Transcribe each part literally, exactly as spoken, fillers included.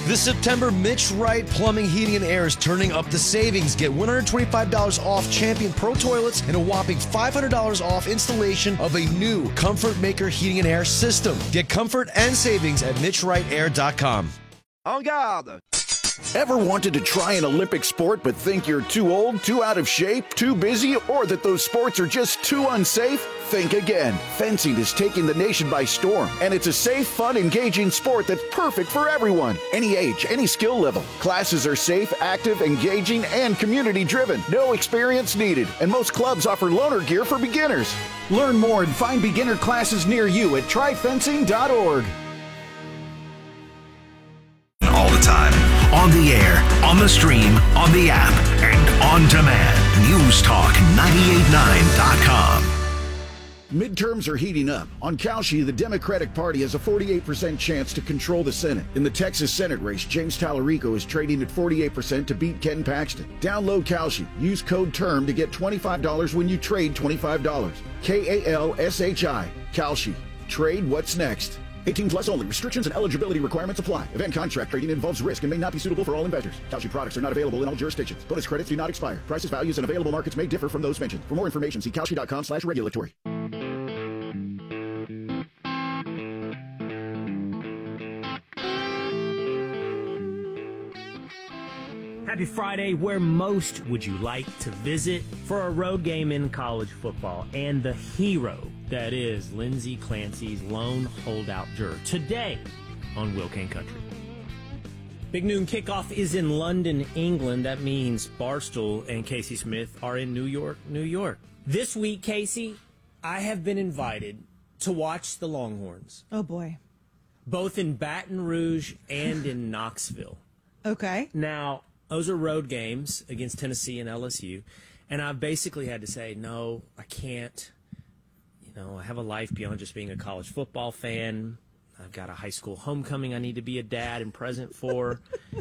This September, Mitch Wright Plumbing, Heating, and Air is turning up the savings. Get one hundred twenty-five dollars off Champion Pro Toilets and a whopping five hundred dollars off installation of a new Comfort Maker Heating and Air system. Get comfort and savings at mitch wright air dot com. En garde! Ever wanted to try an Olympic sport but think you're too old, too out of shape, too busy, or that those sports are just too unsafe? Think again. Fencing is taking the nation by storm, and it's a safe, fun, engaging sport that's perfect for everyone. Any age, any skill level. Classes are safe, active, engaging, and community-driven. No experience needed, and most clubs offer loaner gear for beginners. Learn more and find beginner classes near you at try fencing dot org. All the time. On the air, on the stream, on the app, and on demand. News Talk ninety-eight point nine dot com. Midterms are heating up. On Kalshi, the Democratic Party has a forty-eight percent chance to control the Senate. In the Texas Senate race, James Tallarico is trading at forty-eight percent to beat Ken Paxton. Download Kalshi. Use code TERM to get twenty-five dollars when you trade twenty-five dollars. K A L S H I. Kalshi. Trade what's next. eighteen plus only. Restrictions and eligibility requirements apply. Event contract trading involves risk and may not be suitable for all investors. Kalshi products are not available in all jurisdictions. Bonus credits do not expire. Prices, values, and available markets may differ from those mentioned. For more information, see kalshi dot com slash regulatory. Happy Friday. Where most would you like to visit for a road game in college football? And the hero that is Lindsey Clancy's lone holdout juror today on Will Kane Country. Big noon kickoff is in London, England. That means Barstool and Casey Smith are in New York, New York. This week, Casey, I have been invited to watch the Longhorns. Oh, boy. Both in Baton Rouge and in Knoxville. Okay. Now, those are road games against Tennessee and L S U. And I basically had to say, no, I can't. You know, I have a life beyond just being a college football fan. I've got a high school homecoming I need to be a dad and present for.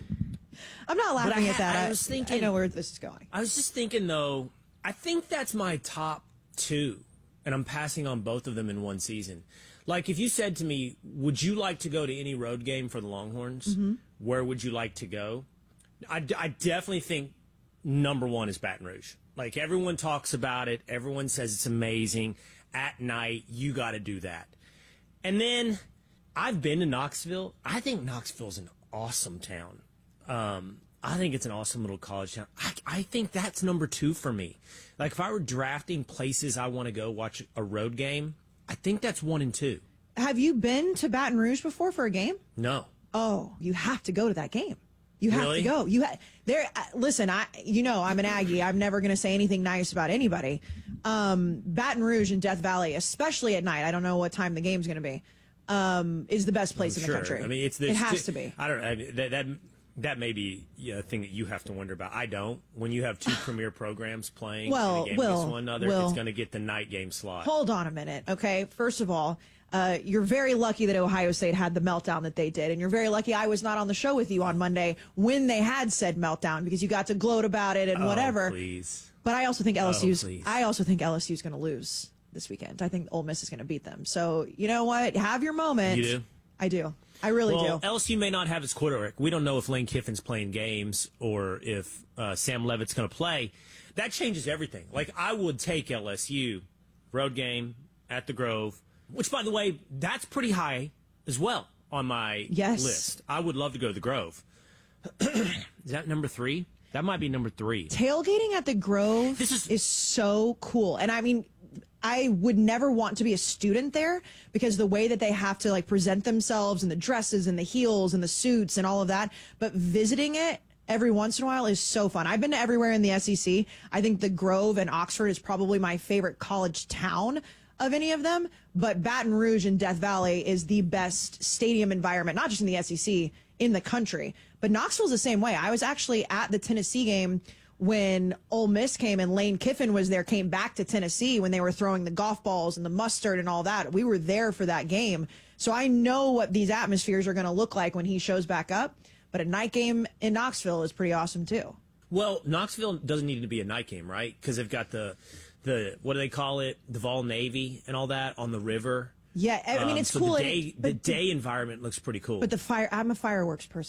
I'm not laughing I, at that. I was thinking, I know where this is going. I was just thinking, though, I think that's my top two. And I'm passing on both of them in one season. Like, if you said to me, would you like to go to any road game for the Longhorns? Mm-hmm. Where would you like to go? I, I definitely think number one is Baton Rouge. Like, everyone talks about it. Everyone says it's amazing. At night, you got to do that. And then I've been to Knoxville. I think Knoxville's an awesome town. Um, I think it's an awesome little college town. I, I think that's number two for me. Like, if I were drafting places I want to go watch a road game, I think that's one and two. Have you been to Baton Rouge before for a game? No. Oh, you have to go to that game. You have really? to go. You ha- there. Uh, listen, I. You know, I'm an Aggie. I'm never going to say anything nice about anybody. Um, Baton Rouge and Death Valley, especially at night. I don't know what time the game's going to be. Um, is the best place I'm in sure. the country. I mean, it's the, it has to be. I don't know. That that that may be a thing that you have to wonder about. I don't. When you have two premier programs playing, well, and a game Will, against one another, Will, it's going to get the night game slot. Hold on a minute, okay? First of all. Uh, you're very lucky that Ohio State had the meltdown that they did, and you're very lucky I was not on the show with you on Monday when they had said meltdown because you got to gloat about it and oh, whatever. Please. But I also think L S U's. Oh, please. I also think L S U's going to lose this weekend. I think Ole Miss is going to beat them. So you know what? Have your moment. You do? I do. I really well, do. L S U may not have its quarterback. We don't know if Lane Kiffin's playing games or if uh, Sam Levitt's going to play. That changes everything. Like, I would take L S U road game at the Grove. Which, by the way, that's pretty high as well on my yes. list. I would love to go to the Grove. Is that number three? That might be number three. Tailgating at the Grove this is, is so cool. And I mean, I would never want to be a student there because the way that they have to like present themselves and the dresses and the heels and the suits and all of that. But visiting it every once in a while is so fun. I've been to everywhere in the S E C. I think the Grove and Oxford is probably my favorite college town of any of them, but Baton Rouge and Death Valley is the best stadium environment, not just in the S E C, in the country. But Knoxville's the same way. I was actually at the Tennessee game when Ole Miss came and Lane Kiffin was there, came back to Tennessee when they were throwing the golf balls and the mustard and all that. We were there for that game. So I know what these atmospheres are going to look like when he shows back up. But a night game in Knoxville is pretty awesome, too. Well, Knoxville doesn't need to be a night game, right? Because they've got the... the what do they call it? The Vol Navy and all that on the river. Yeah, I mean, um, it's so cool. The day, but the day environment looks pretty cool. But the fire, I'm a fireworks person.